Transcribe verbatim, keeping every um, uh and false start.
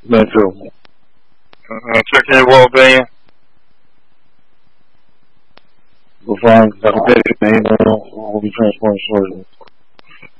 mental. Uh, checking your well-being. We'll find the patient name will be transported shortly.